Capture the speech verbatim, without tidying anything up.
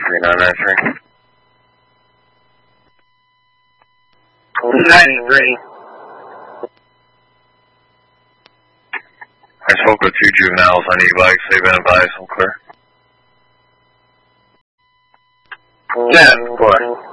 three nine nine three. ninety-three. I spoke with two juveniles on e-bikes. They've been advised. I'm clear. ten four.